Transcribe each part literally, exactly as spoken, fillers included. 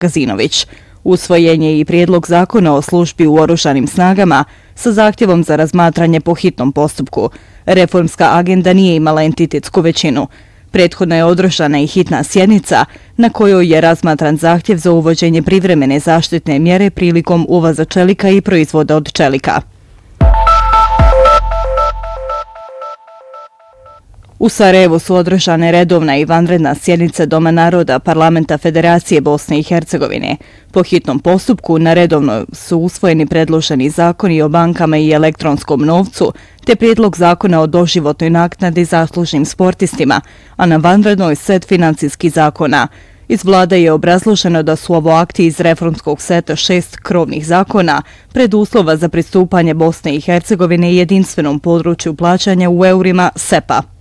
Gazinović. Usvojen je i prijedlog zakona o službi u oružanim snagama sa zahtjevom za razmatranje po hitnom postupku. Reformska agenda nije imala entitetsku većinu. Prethodno je održana i hitna sjednica na kojoj je razmatran zahtjev za uvođenje privremene zaštitne mjere prilikom uvoza čelika i proizvoda od čelika. U Sarajevu su održane redovna i vanredna sjednica Doma naroda Parlamenta Federacije Bosne i Hercegovine. Po hitnom postupku na redovno su usvojeni predloženi zakoni o bankama i elektronskom novcu, te prijedlog zakona o doživotnoj naknadi zaslužnim sportistima, a na vanrednoj set financijskih zakona. Iz vlade je obrazloženo da su ovo akti iz reformskog seta šest krovnih zakona, preduslova za pristupanje Bosne i Hercegovine jedinstvenom području plaćanja u eurima S E P A.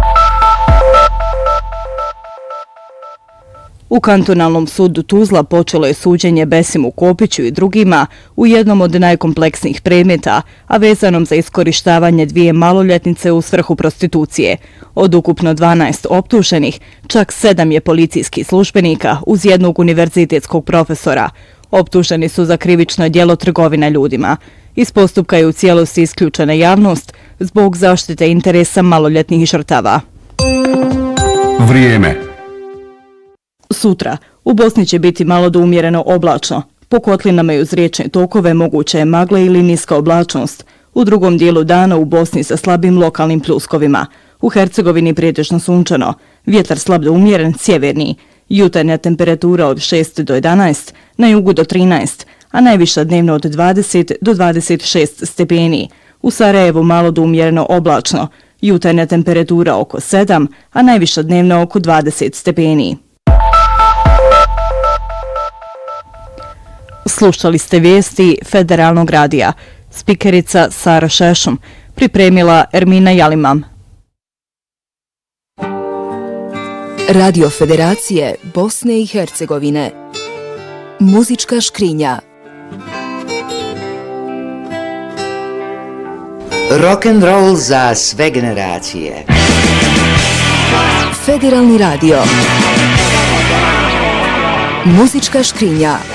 U kantonalnom sudu Tuzla počelo je suđenje Besimu Kopiću i drugima u jednom od najkompleksnijih predmeta, a vezanom za iskorištavanje dvije maloljetnice u svrhu prostitucije. Od ukupno dvanaest optuženih, čak sedam je policijskih službenika uz jednog univerzitetskog profesora. Optuženi su za krivično djelo trgovina ljudima. Iz postupka je u cijelosti isključena javnost zbog zaštite interesa maloljetnih žrtava. Vrijeme. Sutra, u Bosni će biti malo do umjereno oblačno. Po kotlinama i uz riječne tokove moguće je magla ili niska oblačnost. U drugom dijelu dana u Bosni sa slabim lokalnim pljuskovima. U Hercegovini pretežno sunčano. Vjetar slab do umjeren, sjeverni. Jutarnja temperatura od šest do jedanaest, na jugu do trinaest, a najviša dnevno od dvadeset do dvadeset šest stepeni. U Sarajevu malo do umjereno oblačno. Jutarnja temperatura oko sedam, a najviša dnevno oko dvadeset stepeni. Slušali ste vijesti Federalnog radija. Spikerica Sara Šešum. Pripremila Ermina Jalimam. Radio Federacije Bosne i Hercegovine. Muzička škrinja. Rock and roll za sve generacije. Federalni radio. Muzička škrinja.